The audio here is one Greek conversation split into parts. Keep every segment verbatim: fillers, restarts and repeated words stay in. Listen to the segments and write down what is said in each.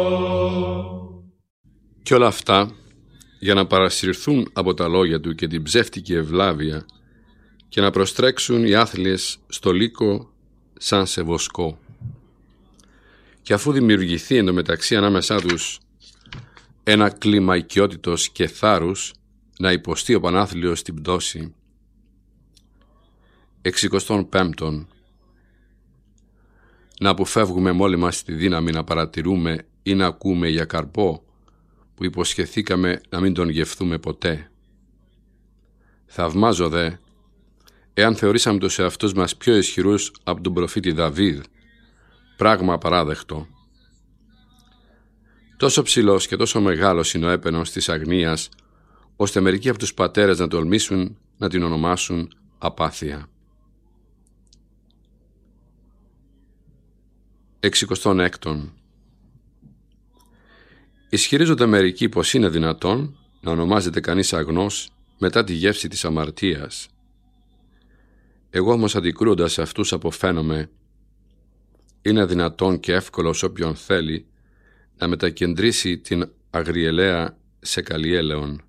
Και όλα αυτά για να παρασυρθούν από τα λόγια του και την ψεύτικη ευλάβεια και να προστρέξουν οι άθλιες στο λύκο σαν σε βοσκό. Και αφού δημιουργηθεί εντωμεταξύ ανάμεσά τους ένα κλίμα οικειότητος και θάρρους να υποστεί ο Πανάθλιος την πτώση. Εξηκοστών πέμπτον. Να αποφεύγουμε μόλι μας τη δύναμη να παρατηρούμε ή να ακούμε για καρπό που υποσχεθήκαμε να μην τον γευθούμε ποτέ. Θαυμάζω δε εάν θεωρήσαμε τους εαυτούς μας πιο ισχυρούς από τον προφήτη Δαβίδ, πράγμα απαράδεκτο. Τόσο ψηλός και τόσο μεγάλος είναι ο έπαινος της αγνίας, ώστε μερικοί από τους πατέρες να τολμήσουν να την ονομάσουν απάθεια. Εξηκοστών έκτον. Ισχυρίζονται μερικοί πως είναι δυνατόν να ονομάζεται κανείς αγνός μετά τη γεύση της αμαρτίας. Εγώ όμως αντικρούοντας αυτούς αποφαίνομαι, είναι δυνατόν και εύκολο όποιον θέλει να μετακεντρήσει την αγριελαία σε καλλιέλεον.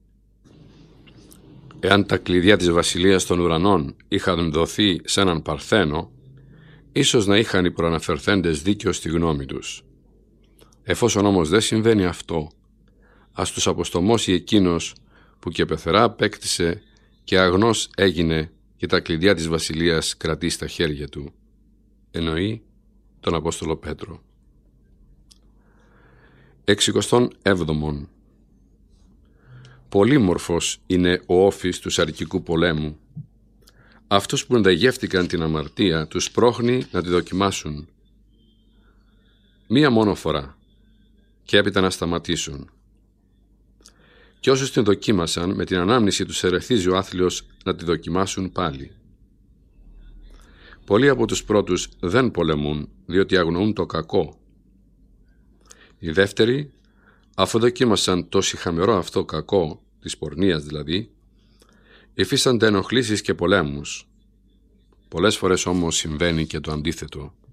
Εάν τα κλειδιά της βασιλείας των ουρανών είχαν δοθεί σε έναν παρθένο, ίσως να είχαν οι προαναφερθέντες δίκιο στη γνώμη τους. Εφόσον όμως δεν συμβαίνει αυτό, ας τους αποστομώσει εκείνος που και πεθερά απέκτησε και αγνός έγινε και τα κλειδιά της βασιλείας κρατεί στα χέρια του. Εννοεί τον Απόστολο Πέτρο. Εξηκοστών έβδομον. Πολύμορφος είναι ο όφης του σαρκικού πολέμου. Αυτούς που ενταγεύτηκαν την αμαρτία τους πρόχνει να τη δοκιμάσουν. Μία μόνο φορά και έπειτα να σταματήσουν. Και όσους την δοκίμασαν, με την ανάμνηση τους ερεθίζει ο άθλιος να τη δοκιμάσουν πάλι. Πολλοί από τους πρώτους δεν πολεμούν, διότι αγνοούν το κακό. Οι δεύτεροι, αφού δοκίμασαν το σιχαμερό αυτό κακό, της πορνείας δηλαδή, υφίστανται ενοχλήσεις και πολέμους. Πολλές φορές όμως συμβαίνει και το αντίθετο.